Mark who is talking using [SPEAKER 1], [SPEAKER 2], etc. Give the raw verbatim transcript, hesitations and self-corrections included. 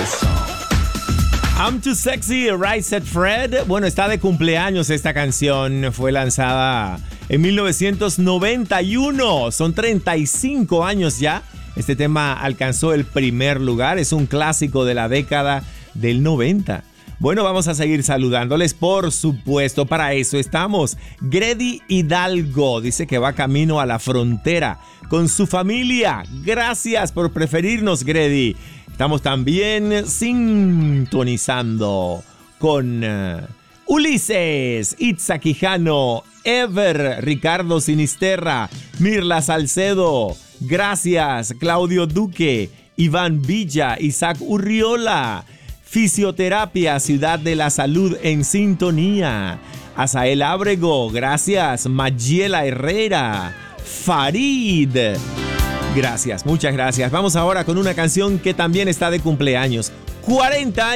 [SPEAKER 1] I'm Too Sexy, Right Said Fred. Bueno, está de cumpleaños esta canción. Fue lanzada en mil novecientos noventa y uno. Son treinta y cinco años ya. Este tema alcanzó el primer lugar. Es un clásico de la década del noventa. Bueno, vamos a seguir saludándoles, por supuesto. Para eso estamos. Grady Hidalgo dice que va camino a la frontera con su familia. Gracias por preferirnos, Grady. Estamos también sintonizando con uh, Ulises, Itza Quijano, Ever, Ricardo Sinisterra, Mirla Salcedo. Gracias, Claudio Duque, Iván Villa, Isaac Urriola. Fisioterapia, Ciudad de la Salud en sintonía. Azael Ábrego, gracias. Mayela Herrera, Farid. Gracias, muchas gracias. Vamos ahora con una canción que también está de cumpleaños. cuarenta años.